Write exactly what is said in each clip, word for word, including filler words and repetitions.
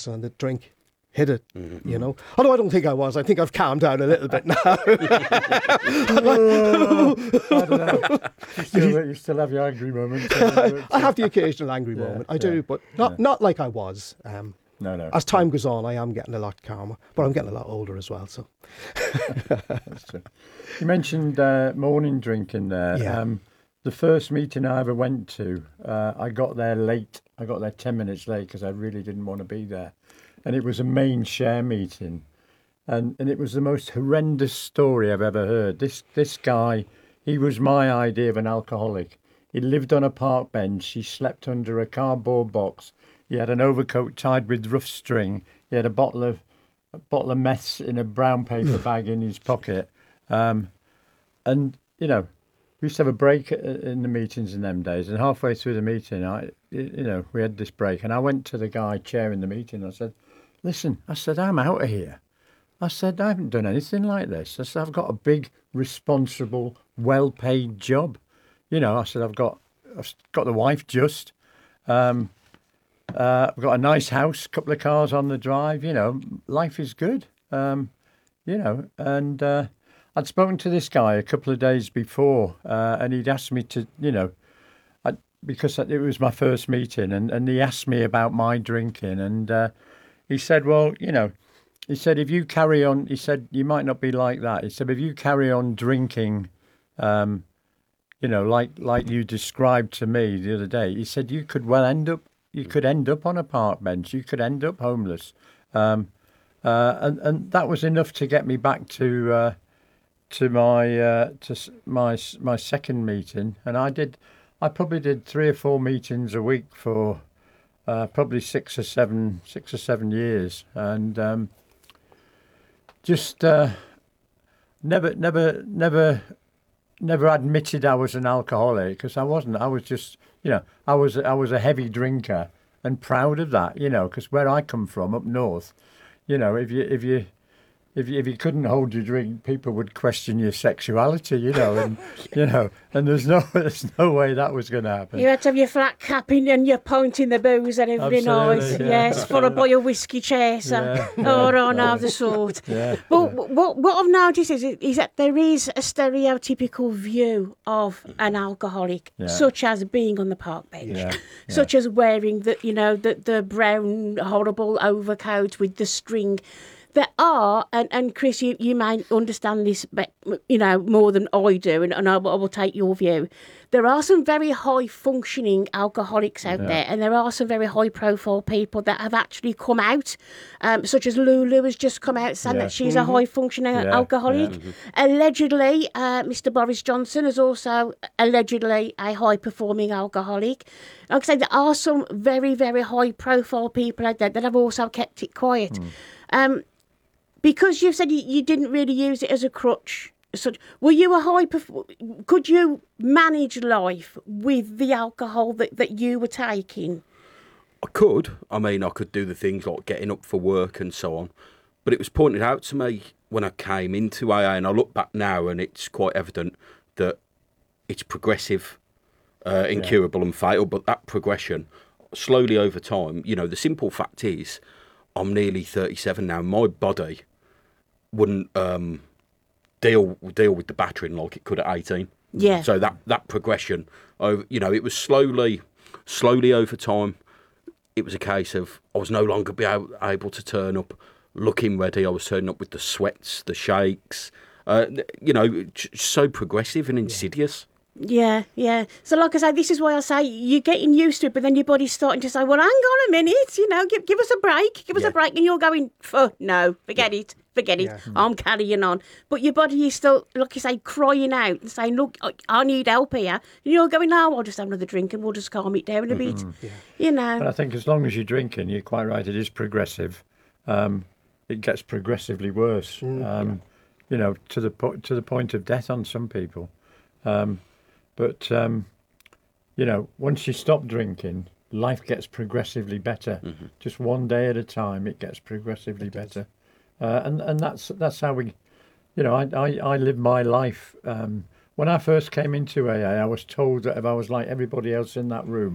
glass and the drink hit it, Mm-hmm. you know. Although I don't think I was. I think I've calmed down a little bit now. Oh, I don't know. You still, you still have your angry moments. I have the occasional angry Yeah, moment. I do, yeah, but not yeah. not like I was. Um, No, no. as time goes on, I am getting a lot calmer, but I'm getting a lot older as well. So, That's true. You mentioned uh, morning drinking there. Yeah. Um, the first meeting I ever went to, uh, I got there late. I got there ten minutes late because I really didn't want to be there. And it was a main share meeting. And and it was the most horrendous story I've ever heard. This this guy, he was my idea of an alcoholic. He lived on a park bench. He slept under a cardboard box. He had an overcoat tied with rough string. He had a bottle of a bottle of meth in a brown paper bag in his pocket. Um, and you know, we used to have a break in the meetings in them days. And halfway through the meeting, I, you know, we had this break, and I went to the guy chairing the meeting. I said, "Listen," I said, "I'm out of here." I said, "I haven't done anything like this." I said, "I've got a big, responsible, well-paid job. You know," I said, "I've got, I've got the wife just. Um, uh, I've got a nice house, a couple of cars on the drive. You know, life is good. Um, you know." And uh, I'd spoken to this guy a couple of days before, uh, and he'd asked me to, you know, I, because it was my first meeting, and, and he asked me about my drinking, and uh, he said, "Well, you know." He said, if you carry on, he said, you might not be like that. He said, if you carry on drinking, um, you know, like like you described to me the other day, he said, you could well end up, you could end up on a park bench. You could end up homeless. Um, uh, and, and that was enough to get me back to uh, to my uh, to s- my s- my second meeting. And I did, I probably did three or four meetings a week for uh, probably six or seven, six or seven years. And, um, Just uh, never, never, never, never admitted I was an alcoholic, because I wasn't. I was just, you know, I was, I was a heavy drinker, and proud of that, you know, because where I come from, up north, you know, if you, if you, if you, if you couldn't hold your drink, people would question your sexuality, you know, and you know, and there's no, there's no way that was going to happen. You had to have your flat cap in and your pint in the booze and every night. Absolutely, yeah. Yes, followed by a whiskey chaser. Yeah, Oh, yeah, I know yeah. the sort. Yeah, But yeah. what what I've noticed is, is that there is a stereotypical view of an alcoholic, Yeah. such as being on the park bench, Yeah, such as wearing the you know the the brown horrible overcoat with the string. There are, and, and Chris, you, you may understand this, but you know more than I do, and, and I, will- I will take your view. There are some very high functioning alcoholics out Yeah. there, and there are some very high profile people that have actually come out, um, such as Lulu has just come out saying Yeah. that she's a high functioning Yeah, alcoholic. yeah. Allegedly, uh, Mister Boris Johnson is also allegedly a high performing alcoholic. Like I say, there are some very, very high profile people out there that have also kept it quiet. Um, because you said you, you didn't really use it as a crutch. So, were you a high? Perf- could you manage life with the alcohol that, that you were taking? I could. I mean, I could do the things like getting up for work and so on. But it was pointed out to me when I came into A A, and I look back now and it's quite evident that it's progressive, uh, incurable and fatal. But that progression, slowly over time, you know, the simple fact is I'm nearly thirty-seven now. My body wouldn't um, deal deal with the battering like it could at eighteen. Yeah. So that, that progression, over, you know, it was slowly, slowly over time. It was a case of I was no longer be able, able to turn up looking ready. I was turning up with the sweats, the shakes, uh, you know, so progressive and insidious. Yeah, yeah. So, like I say, this is why I say you're getting used to it, but then your body's starting to say, "Well, hang on a minute, you know, give give us a break, give us Yeah. a break," and you're going, "Oh no, forget it, forget it. Yeah. I'm carrying on." But your body is still, like you say, crying out and saying, "Look, I, I need help here," and you're going, "No, I'll just have another drink and we'll just calm it down a bit," you know. But I think as long as you're drinking, you're quite right, it is progressive. Um, it gets progressively worse, um, you know, to the po- to the point of death on some people. Um, but, um, you know, once you stop drinking, life gets progressively better. Just one day at a time, it gets progressively better. Uh, and, and that's that's how we, you know, I, I, I live my life. Um, when I first came into A A, I was told that if I was like everybody else in that room,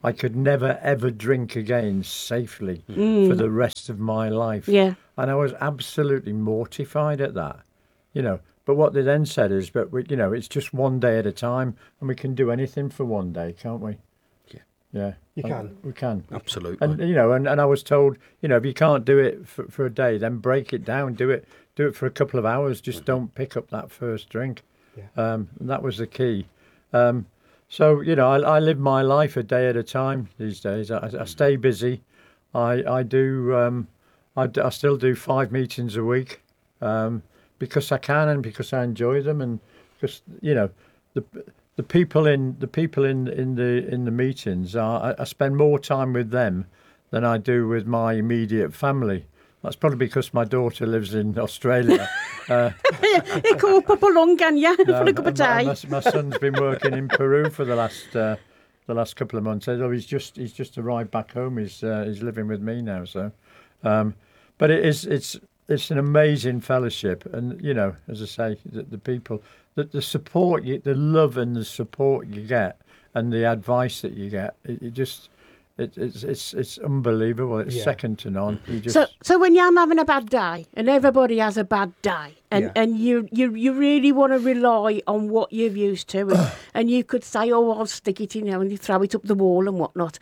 I could never ever drink again safely for the rest of my life. Yeah. And I was absolutely mortified at that, you know. But what they then said is, but we, you know, it's just one day at a time, and we can do anything for one day, can't we? Yeah. Yeah. You And can. We can. Absolutely. And you know, and, and I was told, you know, if you can't do it for, for a day, then break it down. Do it, do it for a couple of hours. Just don't pick up that first drink. Yeah. Um, and that was the key. Um, so you know, I, I live my life a day at a time these days. I, I stay busy. I I do. Um, I, d- I still do five meetings a week um, because I can and because I enjoy them, and because you know the the people in the people in in the in the meetings are. I, I spend more time with them than I do with my immediate family. That's probably because my daughter lives in Australia. Uh, You call Papa long, can you? For a cup of my, tea. my, my son's been working in Peru for the last uh, the last couple of months. So he's just he's just arrived back home. He's uh, he's living with me now. So, um, but it is it's it's an amazing fellowship, and you know, as I say, the, the people, the, the support, you, the love and the support you get, and the advice that you get, it, it just. It, it's it's it's unbelievable. It's Yeah. second to none. You just So, so when you're having a bad day, and everybody has a bad day, and, Yeah. and you, you you really want to rely on what you're used to, and, and you could say, oh, I'll stick it in there, and you throw it up the wall and whatnot.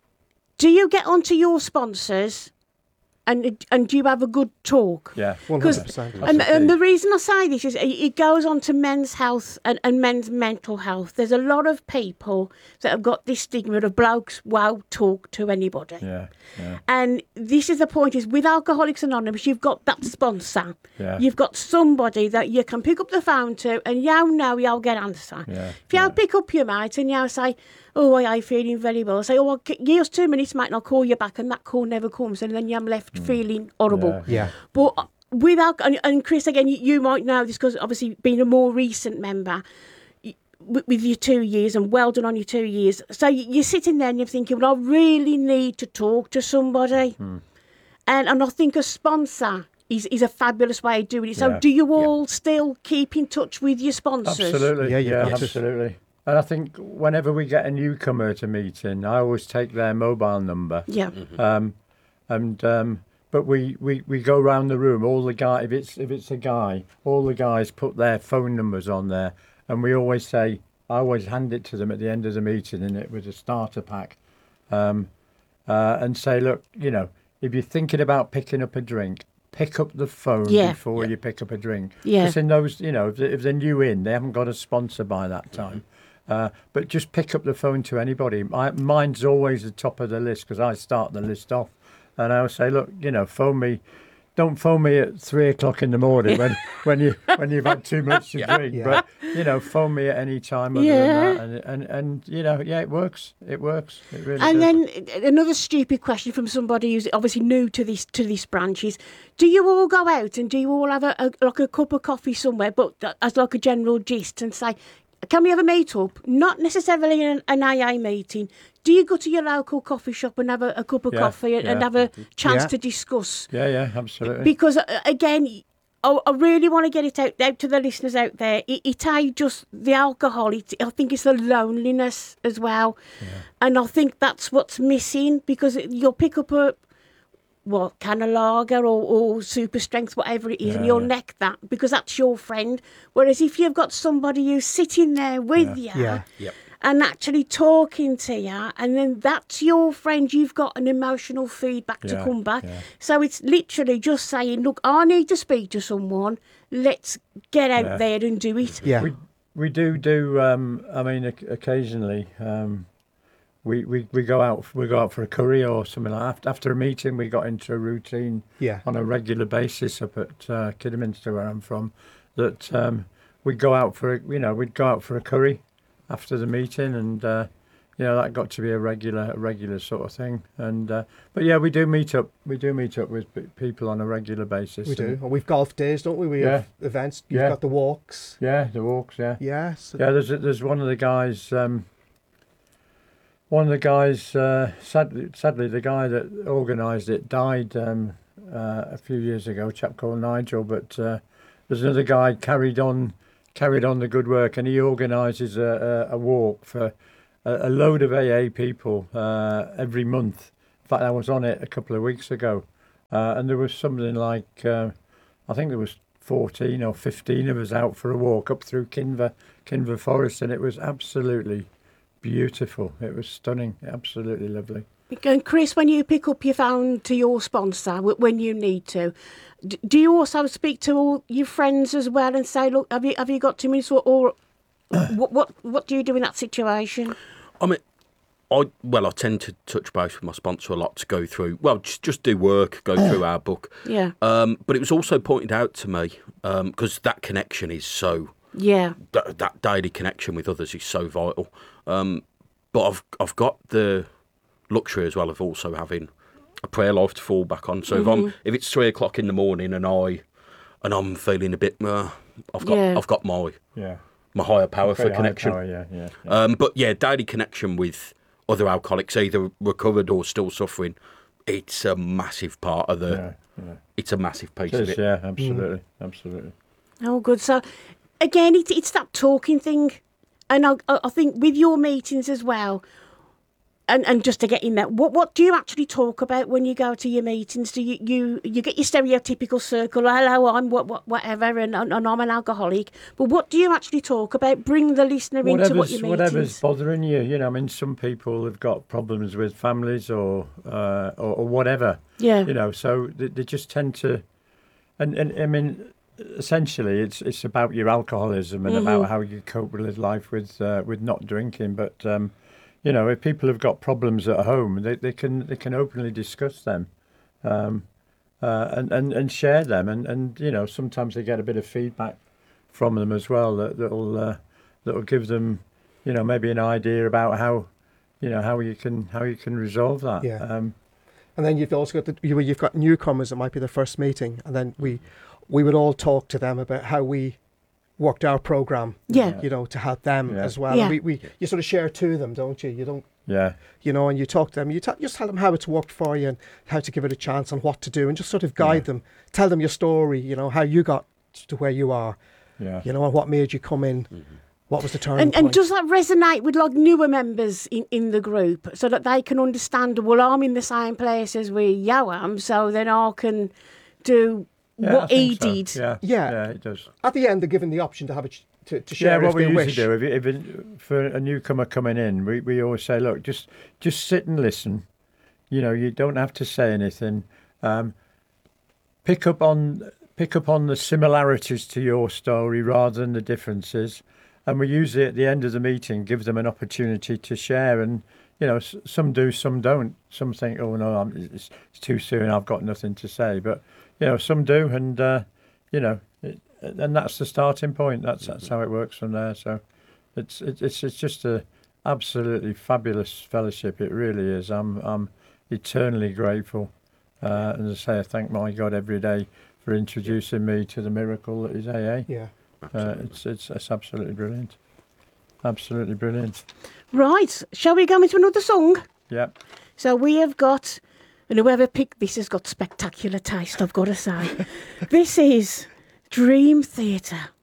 Do you get onto your sponsors, and and do you have a good talk? yeah. one Because- hundred percent. And, the and key. the reason I say this is it- it goes on to men's health and, and men's mental health. There's a lot of people that have got this stigma of blokes won't talk to anybody. Yeah. Yeah. And this is the point: is with Alcoholics Anonymous, you've got that sponsor. Yeah. You've got somebody that you can pick up the phone to, and you know you'll get answer. Yeah, If you yeah. pick up your mate and you say, "Oh, I am feeling very well," say, "Oh, I'll g- give us two minutes, mate, and I'll call you back," and that call never comes, and then you're left feeling horrible. Mm. Yeah. Yeah. But without, and, and Chris, again, you, you might know this because obviously being a more recent member y- with, with your two years, and well done on your two years. So you- you're sitting there and you're thinking, well, I really need to talk to somebody. And, and I think a sponsor is, is a fabulous way of doing it. So Yeah. do you all still keep in touch with your sponsors? Absolutely. Yeah, Yeah, you've got to. absolutely. And I think whenever we get a newcomer to meeting, I always take their mobile number. Yeah. Um, and um, but we, we, we go round the room. All the guy, if it's if it's a guy, all the guys put their phone numbers on there, and we always say, I always hand it to them at the end of the meeting, and it was a starter pack, um, uh, and say, look, you know, if you're thinking about picking up a drink, pick up the phone Yeah. before you pick up a drink. Yeah. Because in those, you know, if, they- if they're new in, they haven't got a sponsor by that time. Uh, but just pick up the phone to anybody. I, mine's always the top of the list because I start the list off, and I'll say, look, you know, phone me. Don't phone me at three o'clock in the morning when, when you when you've had too much to drink. Yeah. But you know, phone me at any time other Yeah. than that, and, and and you know, yeah, it works. It works. It really And does. then another stupid question from somebody who's obviously new to this to this branch is: do you all go out and do you all have a, a like a cup of coffee somewhere, but as like a general gist, and say, can we have a meet up? Not necessarily an, an A A meeting. Do you go to your local coffee shop and have a, a cup of Yeah, coffee and, and yeah. have a chance Yeah. to discuss? Yeah, yeah, absolutely. Because uh, again, I, I really want to get it out, out to the listeners out there. It, it ain't just the alcohol. It, I think it's the loneliness as well, and I think that's what's missing. Because you'll pick up a what can of lager or, or super strength, whatever it is, and Yeah, you'll yeah. neck that because that's your friend. Whereas if you've got somebody who's sitting there with you. Yeah. Yep. And actually talking to you, and then that's your friend. You've got an emotional feedback to Yeah, come back. yeah. So it's literally just saying, look, I need to speak to someone. Let's get out Yeah. there and do it. Yeah. We we do do. Um, I mean, oc- occasionally, um, we, we we go out. We go out for a curry or something like that. After, after a meeting, we got into a routine Yeah. on a regular basis up at uh, Kidderminster, where I'm from. That um, we'd go out for a, you know we'd go out for a curry after the meeting, and uh, you know that got to be a regular a regular sort of thing. And uh, but yeah, we do meet up. We do meet up with p- people on a regular basis. We do. and- And we've golf days, don't we? We have events. You've Yeah. got the walks. Yeah, the walks. Yeah. Yes. Yeah, there's there's one of the guys. Um, one of the guys. Uh, sadly, sadly, the guy that organised it died um, uh, a few years ago. A chap called Nigel. But uh, there's another guy carried on, carried on the good work, and he organises a, a, a walk for a, a load of A A people uh, every month. In fact, I was on it a couple of weeks ago, uh, and there was something like, uh, I think there was fourteen or fifteen of us out for a walk up through Kinver, Kinver Forest, and it was absolutely beautiful. It was stunning, absolutely lovely. And Chris, when you pick up your phone to your sponsor w- when you need to, d- do you also speak to all your friends as well and say, look, have you have you got two minutes, or, or what what what do you do in that situation? I mean, I well, I tend to touch base with my sponsor a lot to go through. Well, just just do work, go through our book. Yeah. Um, but it was also pointed out to me because um, that connection is so. Yeah. That, that daily connection with others is so vital. Um, but I've I've got the luxury as well of also having a prayer life to fall back on. So Mm-hmm. if I'm if it's three o'clock in the morning and I and I'm feeling a bit, uh, I've got Yeah. I've got my Yeah. my higher power Very for high connection. power, yeah, yeah, yeah. Um, but yeah, daily connection with other alcoholics, either recovered or still suffering, it's a massive part of the. yeah, yeah. It's a massive piece It of is, it. yeah, absolutely, absolutely. Oh, good. So, again, it, it's that talking thing. And I, I I think with your meetings as well, and, and just to get in there, what what do you actually talk about when you go to your meetings? Do you you, you get your stereotypical circle, hello, I'm what, what whatever, and, and I'm an alcoholic. But what do you actually talk about? Bring the listener into what Whatever's, your meetings. whatever's bothering you, you know, I mean, some people have got problems with families or uh, or, or whatever, Yeah. you know, so they, they just tend to, and, and I mean, essentially, it's it's about your alcoholism and Mm-hmm. about how you cope with life with uh, with not drinking. But um, you know, if people have got problems at home, they, they can they can openly discuss them, um, uh, and, and and share them, and, and you know, sometimes they get a bit of feedback from them as well that that'll uh, that'll give them, you know, maybe an idea about how, you know, how you can how you can resolve that. Yeah. Um, And then you've also got the, you, you've got newcomers. It might be the first meeting, and then we we would all talk to them about how we worked our program. Yeah. You know, to help them Yeah. as well. Yeah. And we, we you sort of share to them, don't you? You don't. yeah. You know, and you talk to them. You t- just tell them how it's worked for you and how to give it a chance and what to do, and just sort of guide Yeah. them. Tell them your story. You know, how you got to where you are. Yeah. You know, and what made you come in. What was the turning And, point? and does that resonate with like newer members in, in the group so that they can understand, well, I'm in the same place as we Yo am, so then I can do Yeah, I what he think so. did. Yeah. Yeah. Yeah, it does. At the end, they're given the option to have a ch- to, to Yeah, share what if we they usually wish. do, if, it, if it, for a newcomer coming in, we, we always say, look, just just sit and listen. You know, you don't have to say anything. Um, pick up on pick up on the similarities to your story rather than the differences. And we usually at the end of the meeting give them an opportunity to share. And you know, s- some do, some don't. Some think, oh no, I'm, it's, it's too soon. I've got nothing to say. But you know, some do, and uh, you know. It, and that's the starting point. That's that's how it works from there. So, it's it's it's it's just a absolutely fabulous fellowship. It really is. I'm I'm eternally grateful, uh, and as I say, I thank my God every day for introducing me to the miracle that is A A. Yeah. Uh, it's it's it's absolutely brilliant. Absolutely brilliant. Right, shall we go into another song? Yeah. So we have got, and whoever picked this has got spectacular taste, I've got to say. This is Dream Theatre.